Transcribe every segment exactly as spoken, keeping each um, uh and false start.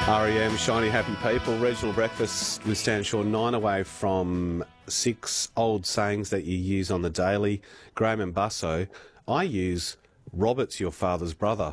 R E M, Shiny Happy People, regional breakfast with Stan Shaw, nine away from six old sayings that you use on the daily. Graham and Busso, I use Robert's your father's brother,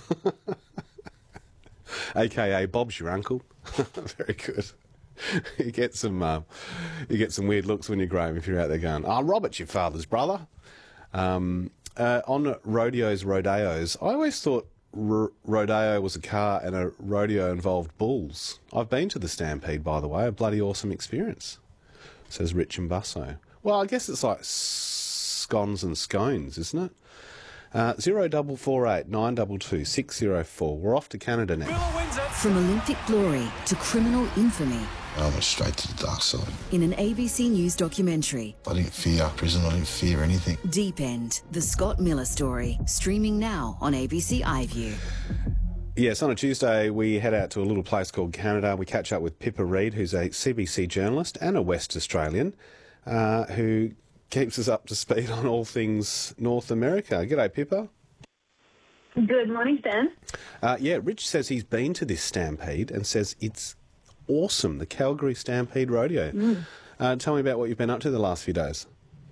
a k a Bob's your uncle. Very good. You get some uh, you get some weird looks when you're Graham if you're out there going, oh, Robert's your father's brother. Um, uh, on rodeos, rodeos, I always thought R- rodeo was a car and a rodeo involved bulls. I've been to the Stampede, by the way. A bloody awesome experience, says Rich and Busso. Well, I guess it's like scones and scones, isn't it? Uh, zero double four eight nine double two six zero four. We're off to Canada now. From Olympic glory to criminal infamy. I went straight to the dark side. In an A B C News documentary. I didn't fear prison. I didn't fear anything. Deep End, the Scott Miller story. Streaming now on A B C iView. Yes, on a Tuesday we head out to a little place called Canada. We catch up with Pippa Reid, who's a C B C journalist and a West Australian, uh, who keeps us up to speed on all things North America. G'day, Pippa. Good morning, Stan. Uh, yeah, Rich says he's been to this Stampede and says it's awesome, the Calgary Stampede Rodeo. Mm. Uh, tell me about what you've been up to the last few days.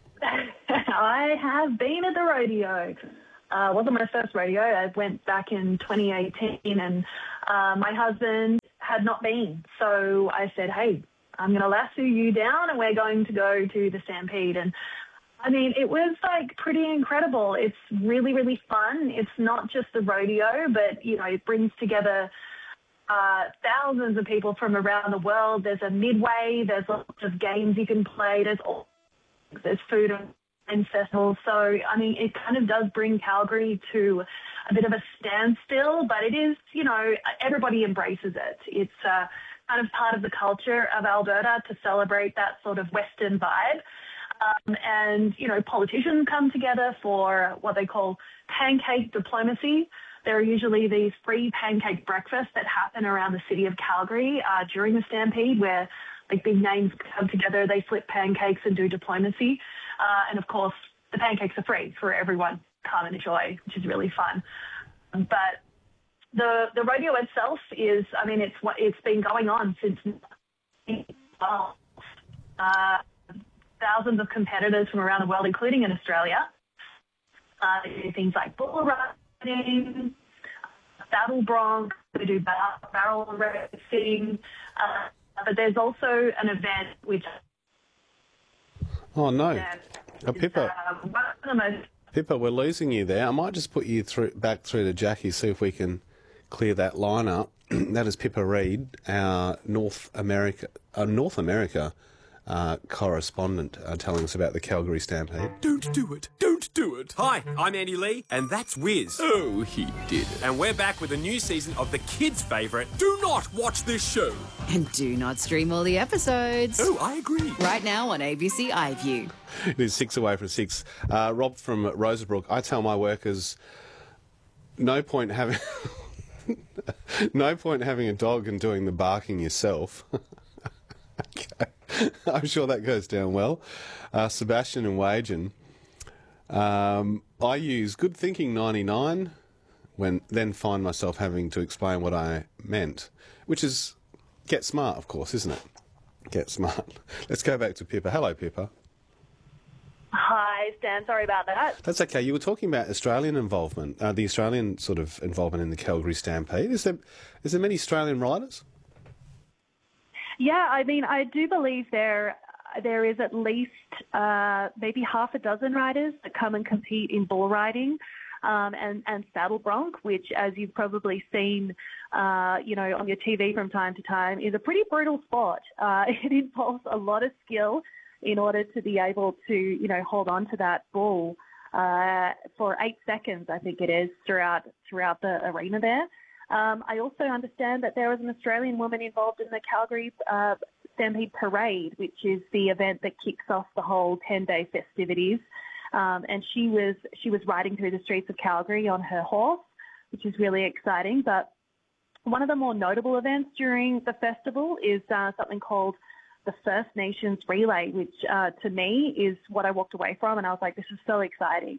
I have been at the rodeo. Uh, it wasn't my first rodeo. I went back in twenty eighteen and uh, my husband had not been. So I said, hey, I'm going to lasso you down and we're going to go to the Stampede. And I mean, it was like pretty incredible. It's really, really fun. It's not just the rodeo, but, you know, it brings together uh, thousands of people from around the world. There's a midway. There's lots of games you can play. There's all, there's food and festivals. So, I mean, it kind of does bring Calgary to a bit of a standstill, but it is, you know, everybody embraces it. It's uh, kind of part of the culture of Alberta to celebrate that sort of Western vibe. Um, and, you know, politicians come together for what they call pancake diplomacy. There are usually these free pancake breakfasts that happen around the city of Calgary uh, during the Stampede where, like, big names come together, they flip pancakes and do diplomacy. Uh, and, of course, the pancakes are free for everyone to come and enjoy, which is really fun. But the the rodeo itself is, I mean, it's it's been going on since well, uh, thousands of competitors from around the world, including in Australia. Uh, they do things like bull riding, saddle bronc, they do bar- barrel racing, uh, but there's also an event which... Oh, no. Uh, oh, Pippa, uh, one of the most... Pippa, we're losing you there. I might just put you through back through to Jackie, see if we can clear that line up. That is Pippa Reid, our North America, uh, North America uh, correspondent, uh, telling us about the Calgary Stampede. Don't do it. Don't do it. Hi, I'm Andy Lee, and that's Wiz. Oh, he did it. And we're back with a new season of the kids' favourite, Do not watch this show. And do not stream all the episodes. Oh, I agree. Right now on A B C iView. It is six away from six. Uh, Rob from Rosebrook, I tell my workers, no point having... no point having a dog and doing the barking yourself. Okay. I'm sure that goes down well. Uh, Sebastian and Wagen. Um, I use Good Thinking ninety-nine, when then find myself having to explain what I meant, which is get smart, of course, isn't it? Get smart. Let's go back to Pippa. Hello, Pippa. Hi, Stan. Sorry about that. That's okay. You were talking about Australian involvement, uh, the Australian sort of involvement in the Calgary Stampede. Is there, is there many Australian riders? Yeah, I mean, I do believe there there is at least uh, maybe half a dozen riders that come and compete in bull riding um, and, and saddle bronc, which, as you've probably seen, uh, you know, on your T V from time to time, is a pretty brutal sport. Uh, it involves a lot of skill in order to be able to, you know, hold on to that bull uh, for eight seconds, I think it is, throughout throughout the arena there. Um, I also understand that there was an Australian woman involved in the Calgary uh, Stampede Parade, which is the event that kicks off the whole ten-day festivities. Um, and she was she was riding through the streets of Calgary on her horse, which is really exciting. But one of the more notable events during the festival is uh, something called the First Nations Relay, which uh, to me is what I walked away from, and I was like, this is so exciting.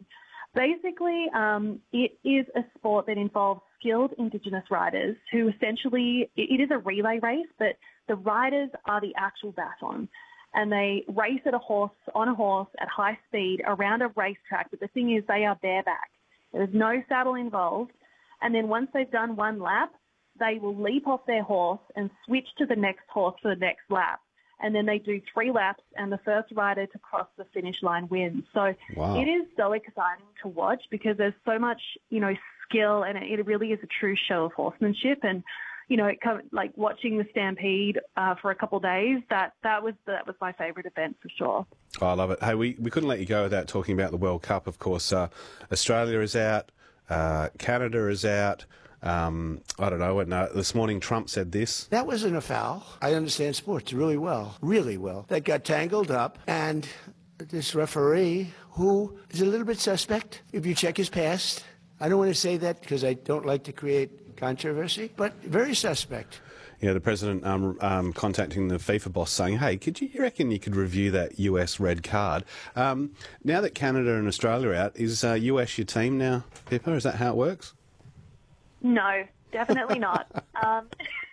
Basically, um, it is a sport that involves skilled Indigenous riders who essentially, it is a relay race, but the riders are the actual baton. And they race at a horse, on a horse at high speed around a racetrack. But the thing is, they are bareback. There's no saddle involved. And then once they've done one lap, they will leap off their horse and switch to the next horse for the next lap. And then they do three laps, and the first rider to cross the finish line wins. So Wow. it is so exciting to watch because there's so much, you know, skill, and it really is a true show of horsemanship. And, you know, it come, like watching the Stampede uh, for a couple of days, that, that was that was my favourite event for sure. Oh, I love it. Hey, we, we couldn't let you go without talking about the World Cup, of course. Uh, Australia is out. Uh, Canada is out. Um, I don't know. And, uh, this morning Trump said this. That wasn't a foul. I understand sports really well, really well. They got tangled up, and this referee, who is a little bit suspect, if you check his past. I don't want to say that because I don't like to create controversy, but very suspect. Yeah, the president um, um, contacting the FIFA boss saying, hey, could you, you reckon you could review that U S red card? Um, now that Canada and Australia are out, is uh, U S your team now, Pippa? Is that how it works? No, definitely not. um,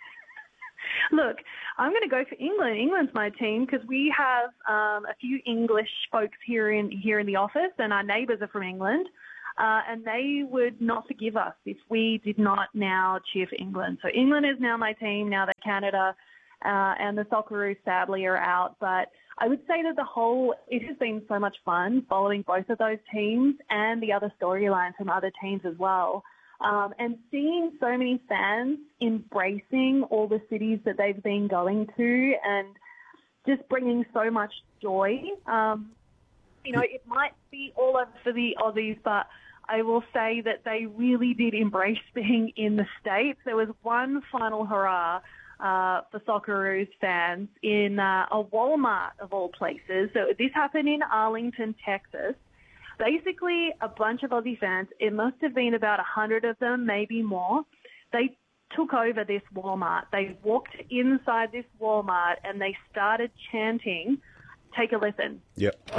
look, I'm going to go for England. England's my team because we have um, a few English folks here in here in the office, and our neighbours are from England, uh, and they would not forgive us if we did not now cheer for England. So England is now my team now that Canada uh, and the Socceroos sadly are out. But I would say that the whole, it has been so much fun following both of those teams and the other storylines from other teams as well. Um, and seeing so many fans embracing all the cities that they've been going to and just bringing so much joy. Um, you know, it might be all over for the Aussies, but I will say that they really did embrace being in the States. There was one final hurrah uh, for Socceroos fans in uh, a Walmart, of all places. So this happened in Arlington, Texas. Basically, a bunch of Aussie fans, it must have been about a hundred of them, maybe more. They took over this Walmart. They walked inside this Walmart and they started chanting, take a listen. Yep.